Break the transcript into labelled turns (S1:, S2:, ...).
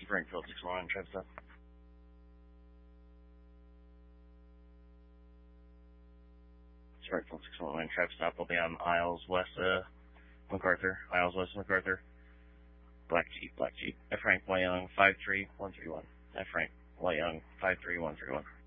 S1: Springfield 611, traffic stop. Springfield 611, traffic stop will be on Isles West, MacArthur. Isles West, MacArthur. Black Jeep. F. Frank Y. Young, 53131. F. Frank Y. Young, 53131.